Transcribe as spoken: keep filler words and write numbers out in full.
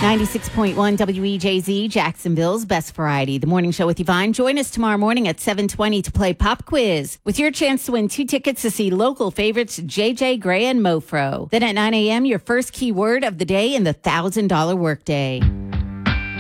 ninety-six point one W E J Z, Jacksonville's best variety. The morning show with Yvonne. Join us tomorrow morning at seven twenty to play Pop Quiz with your chance to win two tickets to see local favorites J J Gray and Mofro. Then at nine a.m., your first keyword of the day in the one thousand dollars workday.